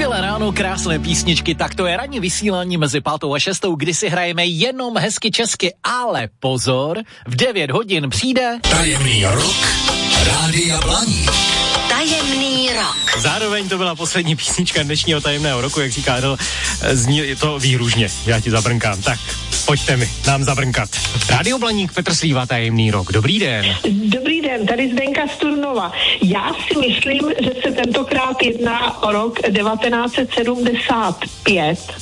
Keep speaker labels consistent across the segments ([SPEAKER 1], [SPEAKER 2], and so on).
[SPEAKER 1] Skvělé ráno, krásné písničky, tak to je ranní vysílání mezi 5. a 6, kdy si hrajeme jenom hezky česky, ale pozor, v 9 hodin přijde
[SPEAKER 2] Tajemný rok Rádia Blaník.
[SPEAKER 3] Tajemný rok.
[SPEAKER 1] Zároveň to byla poslední písnička dnešního tajemného roku, jak říká Adel, zní to výhružně, já ti zabrnkám, tak pojďte mi nám zabrnkat. Rádio Blaník, Petr Slíva, Tajemný rok, dobrý den.
[SPEAKER 4] Dobrý den, tady Zdenka z Turnova. Já si myslím, že se tentokrát jedná o rok 1975.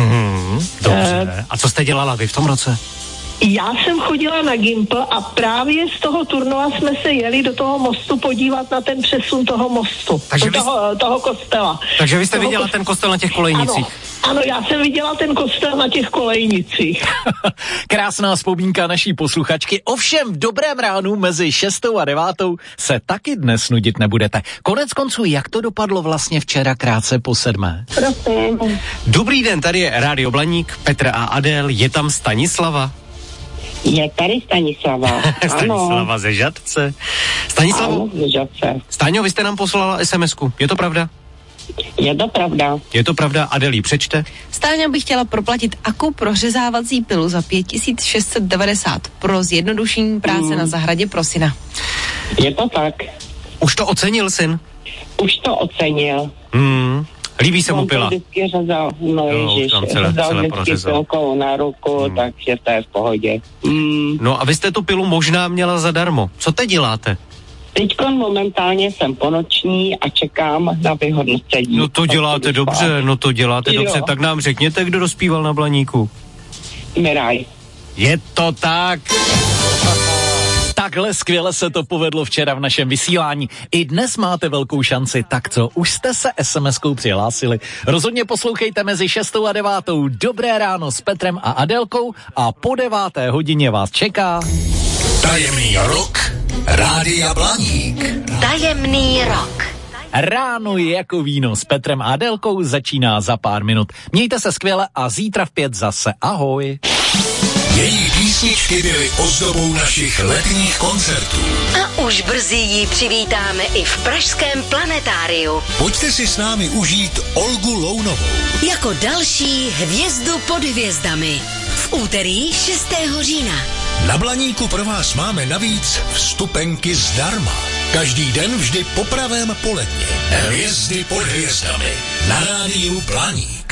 [SPEAKER 1] Dobře, a co jste dělala vy v tom roce?
[SPEAKER 4] Já jsem chodila na Gimpl a právě z toho Turnova jsme se jeli do toho mostu podívat na ten přesun toho mostu,
[SPEAKER 1] Takže
[SPEAKER 4] toho kostela.
[SPEAKER 1] Takže vy jste viděla ten kostel na těch kolejnicích?
[SPEAKER 4] Ano, já jsem viděla ten kostel na těch kolejnicích.
[SPEAKER 1] Krásná vzpomínka naší posluchačky. Ovšem v dobrém ránu mezi 6. a 9. se taky dnes nudit nebudete. Konec konců, jak to dopadlo vlastně včera krátce po 7?
[SPEAKER 4] Prosím.
[SPEAKER 1] Dobrý den, tady je Rádio Blaník, Petr a Adel, je tam Stanislava?
[SPEAKER 5] Je tady Stanislava.
[SPEAKER 1] Stanislava ze Žadce. Stanislavo,
[SPEAKER 5] Ano, ze Žadce.
[SPEAKER 1] Staňo, vy jste nám poslala SMS-ku, je to pravda?
[SPEAKER 5] Je to pravda.
[SPEAKER 1] Je to pravda, Adeli, přečte.
[SPEAKER 6] Stáňa bych chtěla proplatit Aku prořezávací pilu za 5690 pro zjednodušení práce na zahradě pro syna.
[SPEAKER 5] Je to tak.
[SPEAKER 1] Už to ocenil syn?
[SPEAKER 5] Už to ocenil.
[SPEAKER 1] Líbí se mu
[SPEAKER 5] On to
[SPEAKER 1] pila?
[SPEAKER 5] vždycky řezal, no ježiš, řezal vždycky
[SPEAKER 1] prořezal.
[SPEAKER 5] pilkou na ruku, takže to je v pohodě.
[SPEAKER 1] No a vy jste tu pilu možná měla zadarmo. Co teď děláte?
[SPEAKER 5] Teďkon momentálně jsem ponoční a čekám na vyhodnocení.
[SPEAKER 1] No to děláte dobře, tak nám řekněte, kdo dospíval na Blaníku.
[SPEAKER 5] Miraj.
[SPEAKER 1] Je to tak. Takhle skvěle se to povedlo včera v našem vysílání. I dnes máte velkou šanci, tak co, už jste se SMS-kou přihlásili. Rozhodně poslouchejte mezi 6. a 9. Dobré ráno s Petrem a Adelkou a po 9. hodině vás čeká
[SPEAKER 2] Tajemný rok Rádia Blaník.
[SPEAKER 3] Tajemný rok.
[SPEAKER 1] Ráno je jako víno s Petrem a Adelkou začíná za pár minut. Mějte se skvěle a zítra v 5 zase. Ahoj.
[SPEAKER 2] Její písničky byly ozdobou našich letních koncertů.
[SPEAKER 3] A už brzy ji přivítáme i v pražském Planetáriu.
[SPEAKER 2] Pojďte si s námi užít Olgu Lounovou.
[SPEAKER 3] Jako další hvězdu pod hvězdami. V úterý 6. října.
[SPEAKER 2] Na Blaníku pro vás máme navíc vstupenky zdarma. Každý den vždy po pravém poledni. Hvězdy pod hvězdami. Na rádiu Blaník.